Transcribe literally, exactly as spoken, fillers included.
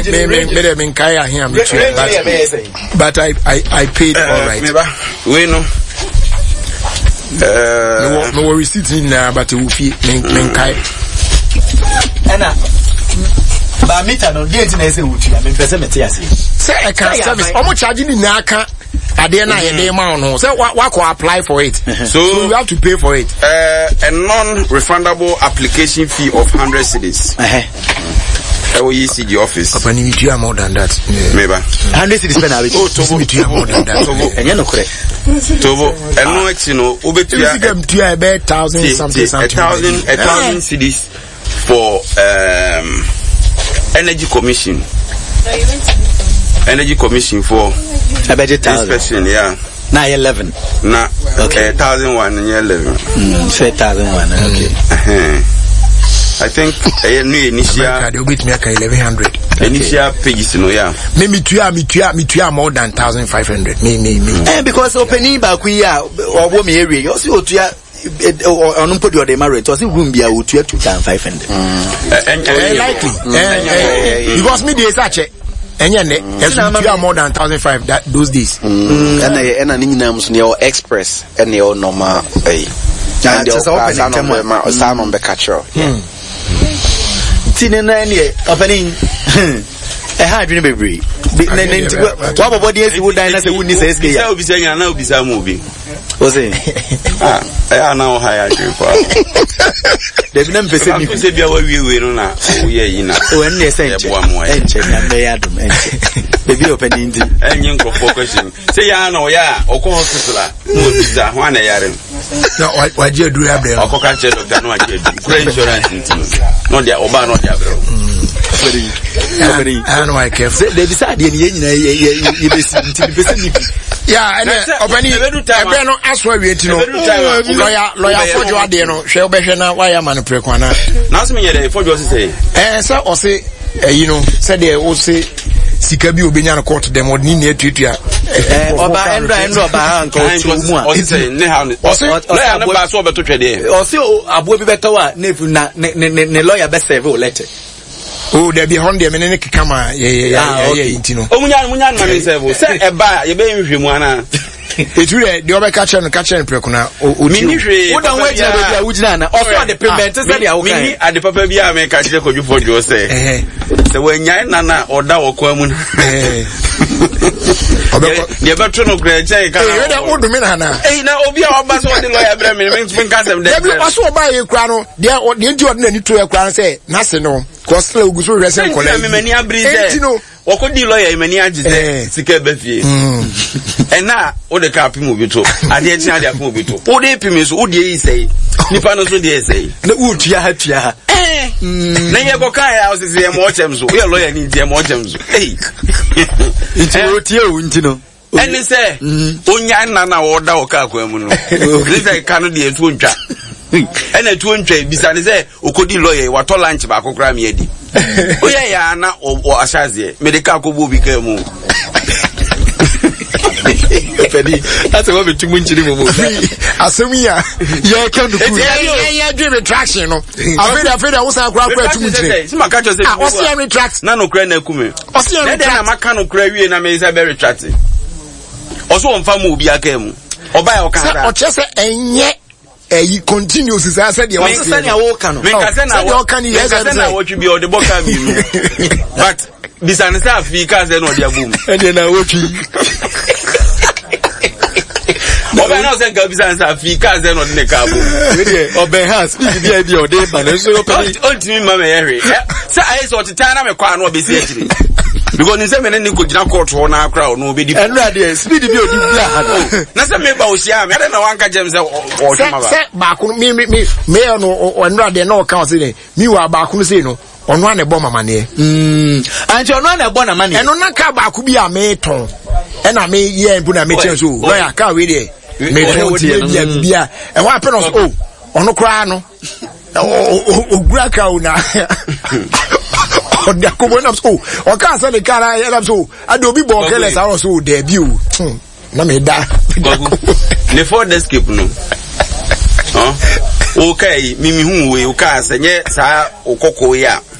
me me me me kaya here me too. But I I I paid all right. We know. Uh, no no receipt in now, but it will fee me me kaya. Ena. Ba meter no dey tin na say wutu. I mean person me tie ase. Say I can service. Omo charge ni na aka. Ade na ye dey ma no. Say what ko apply for it. So, so you have to pay for it. Uh, a non-refundable application fee of one hundred cedis. Uh-huh. O E C G office. Open you do more than that. Maybe. one hundred cedis spend away. Oh, Tobo me do more than that. Tobo. Enye no kure. Tobo. Eno echi no obetua. You them do about one thousand something something. one thousand one thousand cedis for um Energy Commission. Energy Commission for a budget inspection, yeah. Now eleven. Now, okay, one thousand one and eleven. Mm, say one thousand one, okay. Uh-huh. I think a new initial. They'll beat me at eleven hundred. Initial pages, no, yeah. Me, me, tuya, me, tuya, me, tuya more than one thousand five hundred. Me, me, me. And because opening back we are, or woman area, you also tuya. On un put your demerit, was it room be out to two thousand five hundred? Likely. Because me, they such a. And yeah, you are more than one thousand five that those days. And I and an names near express and your normal pay. And your Simon Becatcher. Tin and opening a hard baby. What about the would dine as a wooden says, I'll be saying, I know be some movie. Was it? I are now higher. They've never said you said you will not. Oh, yeah, you know, when they say one more engine and they had them. Baby opening and young focusing. Say, I know, yeah, or call Sisla. One a yarn. No, what you do have there? Or catch it, no, I did. Insurance, not the Oba, not the other. I don't know I care. They decided you listen to the vicinity. Yeah, and opening I don't ask why we know. Lawyer, lawyer for you, I don't know. Shall be now. Why am I prequana? Now, me, for you say, eh, sir, or say, you know, said they will say, Sikabi will be on a court, them would need to you. Oba Andra and Roba, uncle, or say, Neha, or so better today. Or so, I will be better. Never, lawyer best several letter. Oh, there be hundred minutes come yeah, yeah, yeah, yeah, you know. Oh, Munyan, Munyan, man, is say a bar, you baby, you wanna. It's really the other catcher and catcher and precona. Oh, Ministry, what don't wait to which nana, also the payment is okay. At the Papa Bia make a check you for you say. So when Yana or Dow Quamun, the veteran of Great Jay, I won't mean Hannah. Hey, now, Obia, Basso, the lawyer, Bremen, when Cassim, they also buy a crown. They are what you do need to a crown say, nothing, no. Cost low, good resident, many a breeze, you know. What could the lawyer, many ages, Sika Betty? And now, all the cap movie too. I didn't say that movie too. All the pimis, who do you say? Nipanos, who do you say? The wood, ya, ya. Eh, Nayabokai houses, the Mortems, we are lawyer in the Mortems. Hey, it's a routine, you know. And they say, Unyana or Daoka, this I cannot be a twin trap. And a twin trade, besides, Ukodi lawyer, what all lunch back or Grammy Eddie. Oh, yeah, now, or Ashazi, medical will become. That's a woman to win to the Asumia. Yeah, come to yeah, dream attraction. I'm afraid I was a crowd to win. Some catchers say, what's the only tracks? None of Crane Kume. What's the other Macano Crave and I may say very attractive. Also on Famu be a game. Or by or just and yet. You continue to say, I said, you want to send your walk on. Make us send our walk on. Yes, I know what you be on the book. But besides that, because they're not your boom. And then I watch you. But I know that besides that, because they're not in the car. Or Behas, the idea of day, man. So, ultimately, Mamma Harry. So I saw the time I'm a crown or be seriously. Because in seven and you could not court for our crowd, no be and ready, speedy beauty. Nothing about Siam, I don't know, Uncle James or Baku, me, me, me, me, or rather, no counseling. Me were Bakusino, on one a bomber money. Hm, and you're not a bonner money, and on a car back be a maton. And I may, yeah, put a meeting so, where I can't read it. Made a beer, and what happened? Oh, on a crown. Oh, Gracao now. Oh, or can't send the car. I am so. I do be more careless. I also debut. No, me da. The four escape no. Oh, okay. Mimi who we can't say yes. I or cocoa ya.